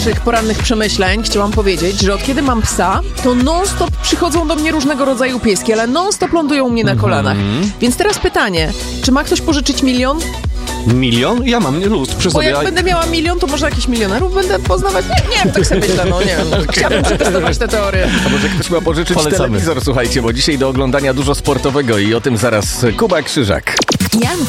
porannych przemyśleń chciałam powiedzieć, że od kiedy mam psa, to non-stop przychodzą do mnie różnego rodzaju pieski, ale non-stop lądują u mnie na kolanach. Więc teraz pytanie, czy ma ktoś pożyczyć 1 000 000? 1 000 000? Ja mam luz przy Bo sobie. jak będę miała 1 000 000, to może jakichś milionerów będę poznawać? Nie wiem, tak sobie myślę, nie wiem. Chciałabym przetestować tę teorię. A może ktoś ma pożyczyć Polecamy. telewizor, słuchajcie, bo dzisiaj do oglądania dużo sportowego i o tym zaraz Kuba Krzyżak. Jan